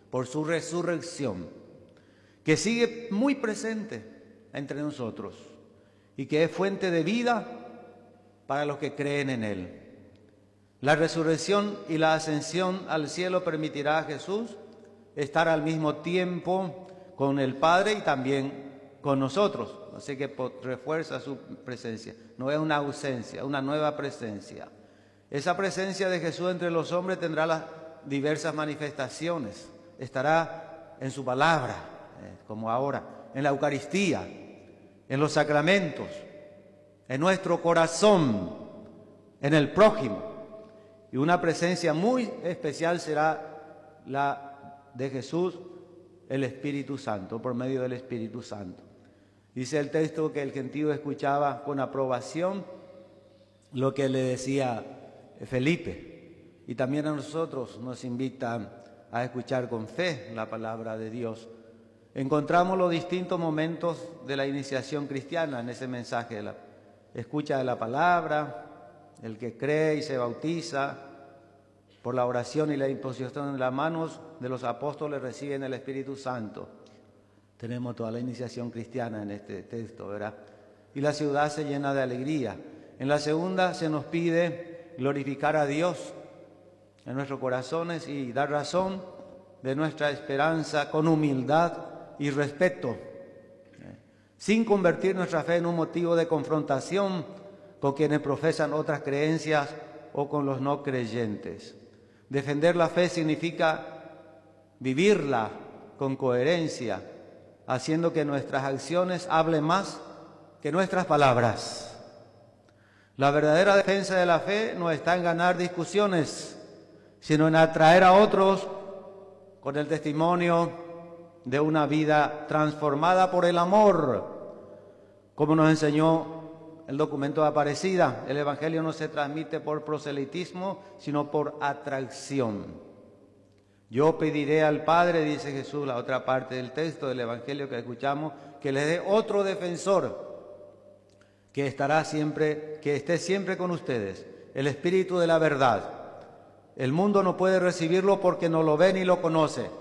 por su resurrección, que sigue muy presente entre nosotros y que es fuente de vida para los que creen en Él. La resurrección y la ascensión al cielo permitirá a Jesús estar al mismo tiempo con el Padre y también con nosotros. Así que refuerza su presencia. No es una ausencia, una nueva presencia. Esa presencia de Jesús entre los hombres tendrá las diversas manifestaciones. Estará en su palabra, como ahora, en la Eucaristía, en los sacramentos, en nuestro corazón, en el prójimo. Y una presencia muy especial será la de Jesús, el Espíritu Santo, por medio del Espíritu Santo. Dice el texto que el gentío escuchaba con aprobación lo que le decía Felipe. Y también a nosotros nos invita a escuchar con fe la palabra de Dios. Encontramos los distintos momentos de la iniciación cristiana en ese mensaje de la escucha de la palabra, el que cree y se bautiza por la oración y la imposición de las manos de los apóstoles reciben el Espíritu Santo. Tenemos toda la iniciación cristiana en este texto, ¿verdad? Y la ciudad se llena de alegría. En la segunda se nos pide glorificar a Dios en nuestros corazones y dar razón de nuestra esperanza con humildad y respeto, sin convertir nuestra fe en un motivo de confrontación con quienes profesan otras creencias o con los no creyentes. Defender la fe significa vivirla con coherencia, haciendo que nuestras acciones hablen más que nuestras palabras. La verdadera defensa de la fe no está en ganar discusiones, sino en atraer a otros con el testimonio de una vida transformada por el amor. Como nos enseñó el documento de Aparecida, el Evangelio no se transmite por proselitismo, sino por atracción. Yo pediré al Padre, dice Jesús, la otra parte del texto del Evangelio que escuchamos, que les dé otro defensor, que esté siempre con ustedes, el Espíritu de la verdad. El mundo no puede recibirlo porque no lo ve ni lo conoce.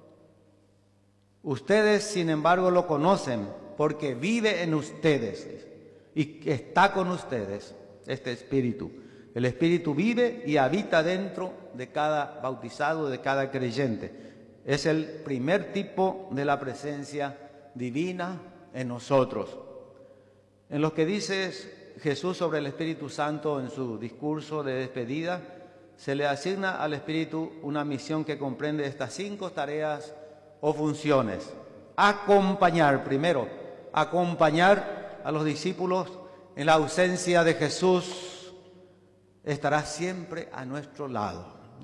Ustedes, sin embargo, lo conocen porque vive en ustedes y está con ustedes este Espíritu. El Espíritu vive y habita dentro de cada bautizado, de cada creyente. Es el primer tipo de la presencia divina en nosotros. En lo que dice Jesús sobre el Espíritu Santo en su discurso de despedida, se le asigna al Espíritu una misión que comprende estas 5 tareas o funciones. Acompañar, primero, acompañar a los discípulos en la ausencia de Jesús, estará siempre a nuestro lado.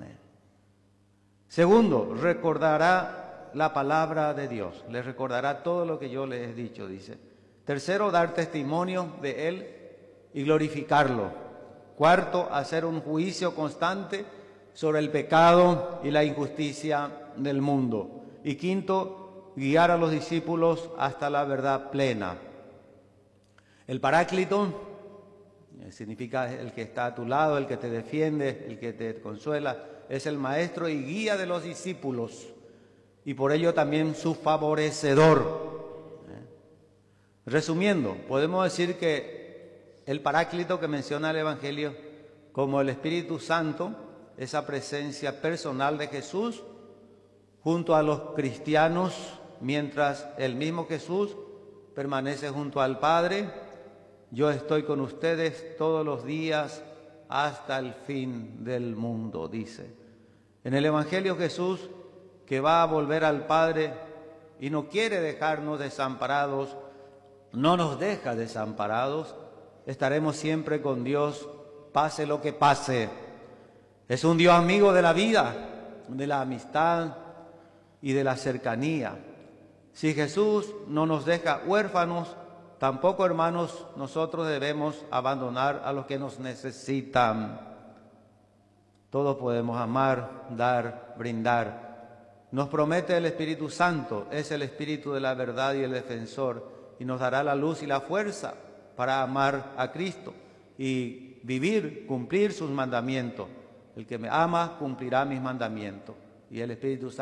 Segundo, recordará la palabra de Dios, les recordará todo lo que yo les he dicho, dice. Tercero, dar testimonio de Él y glorificarlo. Cuarto, hacer un juicio constante sobre el pecado y la injusticia del mundo. Y quinto, guiar a los discípulos hasta la verdad plena. El Paráclito significa el que está a tu lado, el que te defiende, el que te consuela. Es el maestro y guía de los discípulos y por ello también su favorecedor. Resumiendo, podemos decir que el Paráclito que menciona el Evangelio como el Espíritu Santo, esa presencia personal de Jesús junto a los cristianos, mientras el mismo Jesús permanece junto al Padre. Yo estoy con ustedes todos los días hasta el fin del mundo, dice. En el Evangelio Jesús, que va a volver al Padre y no quiere dejarnos desamparados, no nos deja desamparados, estaremos siempre con Dios, pase lo que pase. Es un Dios amigo de la vida, de la amistad y de la cercanía. Si Jesús no nos deja huérfanos, tampoco, hermanos, nosotros debemos abandonar a los que nos necesitan. Todos podemos amar, dar, brindar. Nos promete el Espíritu Santo, es el Espíritu de la verdad y el defensor, y nos dará la luz y la fuerza para amar a Cristo y vivir, cumplir sus mandamientos. El que me ama cumplirá mis mandamientos. Y el Espíritu Santo